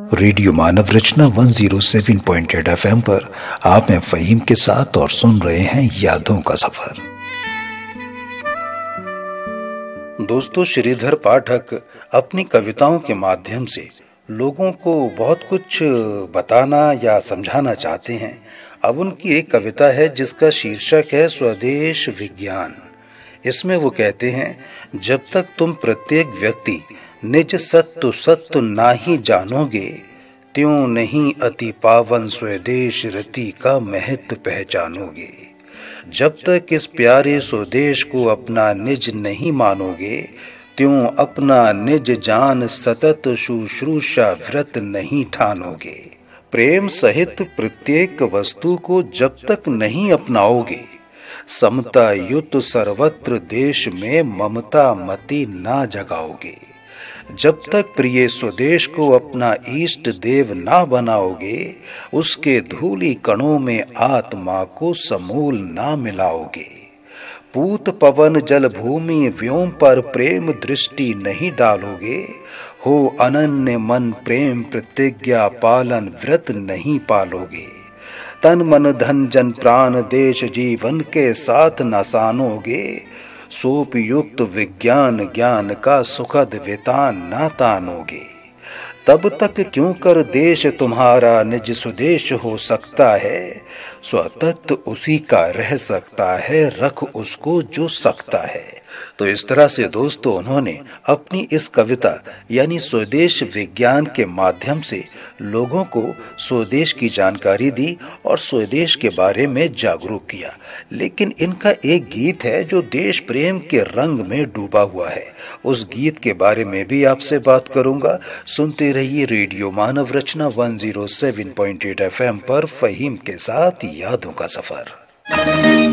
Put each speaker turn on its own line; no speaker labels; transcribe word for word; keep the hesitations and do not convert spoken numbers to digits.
Radio मानव रचना एक सौ सात पॉइंट आठ एफएम पर आप हैं फहीम के साथ और सुन रहे हैं यादों का सफर। दोस्तों, श्रीधर पाठक अपनी कविताओं के माध्यम से लोगों को बहुत कुछ बताना या समझाना चाहते हैं। अब उनकी एक कविता है जिसका शीर्षक है स्वदेश विज्ञान। इसमें वो कहते हैं, जब तक तुम प्रत्येक व्यक्ति निज सत्तु सत्तु नाही जानोगे, त्यों नहीं अति पावन स्वदेश रति का महत्व पहचानोगे। जब तक इस प्यारे स्वदेश को अपना निज नहीं मानोगे, त्यों अपना निज जान सतत शुश्रूषा व्रत नहीं ठानोगे। प्रेम सहित प्रत्येक वस्तु को जब तक नहीं अपनाओगे, समता युत सर्वत्र देश में ममता मति ना जगाओगे। जब तक प्रिय स्वदेश को अपना इष्ट देव ना बनाओगे, उसके धूली कणों में आत्मा को समूल ना मिलाओगे। पूत पवन जल भूमि व्योम पर प्रेम दृष्टि नहीं डालोगे, हो अनन्य मन प्रेम प्रतिज्ञा पालन व्रत नहीं पालोगे। तन मन धन जन प्राण देश जीवन के साथ न सानोगे, सोपयुक्त विज्ञान ज्ञान का सुखद वितान ना तानोगे। तब तक क्यों कर देश तुम्हारा निज स्वदेश हो सकता है, स्वतंत्र उसी का रह सकता है, रख उसको जो सकता है। तो इस तरह से दोस्तों उन्होंने अपनी इस कविता यानी स्वदेश विज्ञान के माध्यम से लोगों को स्वदेश की जानकारी दी और स्वदेश के बारे में जागरूक किया। लेकिन इनका एक गीत है जो देश प्रेम के रंग में डूबा हुआ है। उस गीत के बारे में भी आपसे बात करूंगा। सुनते रहिए रेडियो मानव रचना एक सौ सात पॉइंट आठ एफएम पर फहीम के साथ यादों का सफर।